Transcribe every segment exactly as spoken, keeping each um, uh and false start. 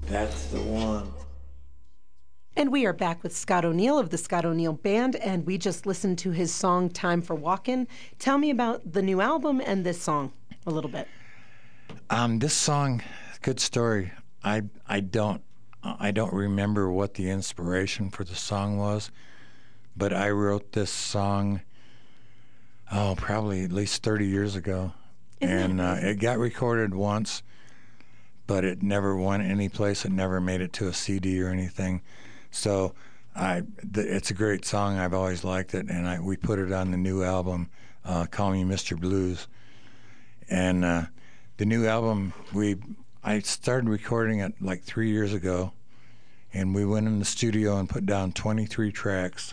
That's the one. And we are back with Scott O'Neill of the Scott O'Neill Band, and we just listened to his song Time for Walkin'. Tell me about the new album and this song a little bit. Um, this song, good story. I I don't I don't remember what the inspiration for the song was, but I wrote this song, oh, probably at least thirty years ago. Isn't and that uh, amazing? It got recorded once, but it never went anyplace. It never made it to a C D or anything. So I, th- it's a great song. I've always liked it, and I, we put it on the new album, uh, Call Me Mister Blues. And uh, the new album, we I started recording it like three years ago, and we went in the studio and put down twenty-three tracks.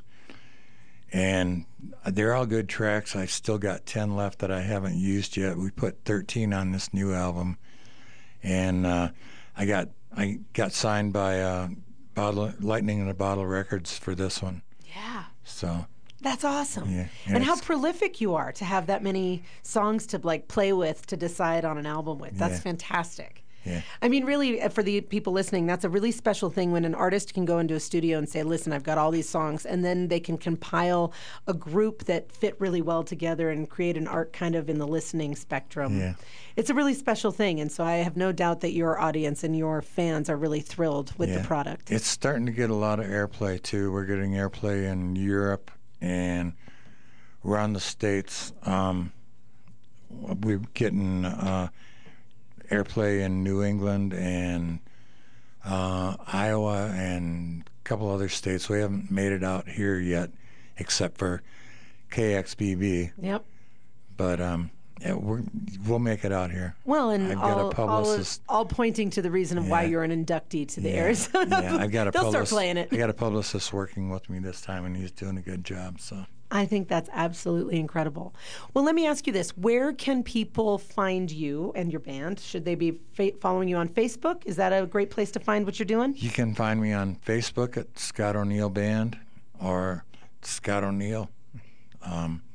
And they're all good tracks. I still got ten left that I haven't used yet. We put thirteen on this new album, and uh, I got I got signed by uh, Bottle, Lightning in a Bottle Records for this one. Yeah. So That's awesome. Yeah, and and how it's- prolific you are to have that many songs to like play with to decide on an album with. That's Yeah. fantastic. Yeah. I mean, really, uh, for the people listening, that's a really special thing when an artist can go into a studio and say, listen, I've got all these songs, and then they can compile a group that fit really well together and create an art kind of in the listening spectrum. Yeah. It's a really special thing, and so I have no doubt that your audience and your fans are really thrilled with the Yeah. product. It's starting to get a lot of airplay too. We're getting airplay in Europe and around the States. Um, we're getting uh, airplay in New England and uh, Iowa and a couple other states. We haven't made it out here yet, except for K X B B. Yep. But um, yeah, we're, we'll make it out here. Well, and I've got all, a publicist. all, all pointing to the reason of why Yeah. you're an inductee to the Yeah, Arizona. yeah, I've got a They'll start publicist. playing it. I got a publicist working with me this time, and he's doing a good job. So. I think that's absolutely incredible. Well, let me ask you this. Where can people find you and your band? Should they be fa- following you on Facebook? Is that a great place to find what you're doing? You can find me on Facebook at Scott O'Neill Band or Scott O'Neill. Um,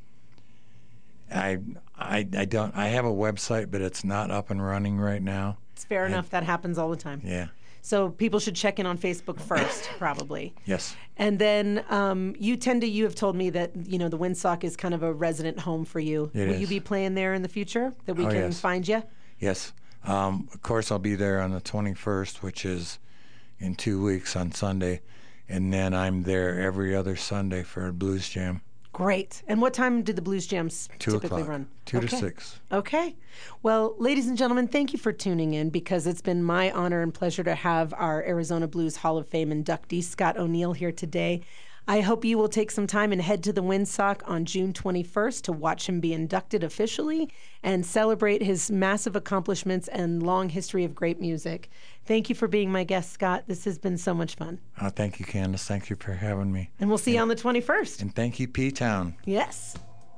I, I, I don't. I have a website, but it's not up and running right now. It's fair I- enough. That happens all the time. Yeah. So people should check in on Facebook first, probably. Yes. And then um, you tend to, you have told me that, you know, the Windsock is kind of a resident home for you. It Will is. you be playing there in the future, that we Oh, can yes. find you? Yes. Um, of course, I'll be there on the twenty-first, which is in two weeks on Sunday, and then I'm there every other Sunday for a blues jam. Great. And what time do the Blues Jams Two typically o'clock. run? Two to Okay. six. Okay. Well, ladies and gentlemen, thank you for tuning in, because it's been my honor and pleasure to have our Arizona Blues Hall of Fame inductee, Scott O'Neill, here today. I hope you will take some time and head to the Windsock on June twenty-first to watch him be inducted officially and celebrate his massive accomplishments and long history of great music. Thank you for being my guest, Scott. This has been so much fun. Uh, thank you, Candace. Thank you for having me. And we'll see you on the twenty-first. And thank you, P-Town. Yes.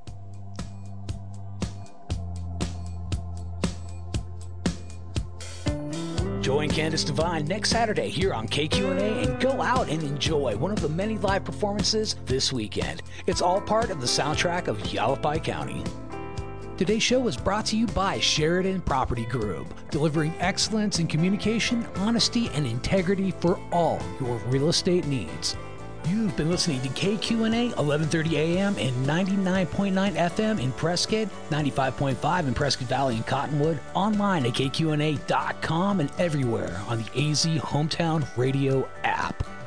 Join Candace Devine next Saturday here on K Q N A and go out and enjoy one of the many live performances this weekend. It's all part of the soundtrack of Yavapai County. Today's show was brought to you by Sheridan Property Group, delivering excellence in communication, honesty, and integrity for all your real estate needs. You've been listening to K Q N A, eleven thirty a m and ninety-nine point nine F M in Prescott, ninety-five point five in Prescott Valley and Cottonwood, online at K Q N A dot com and everywhere on the A Z Hometown Radio app.